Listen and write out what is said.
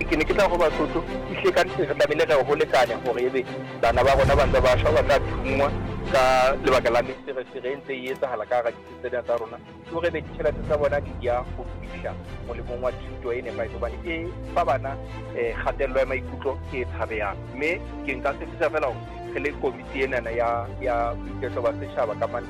ke ne ke tla go Basotho ihle ka ntse re tlamehile re go lekanya gore ebe bana ba rona ba ntse ba shwa ba tla thungwa ka lebaka la meseresere e ntse e etsagala ka gara ditshedi tsa rona ke gore be ditšhelete tsa bona di ya go fitlha molemong wa thuto e nepagetse gobane e fa bana kgatelelo ya maikutlo e tshabeyang mme ke nka se fisa fela gore re le komiti enana ya boiketlo ba setšhaba ka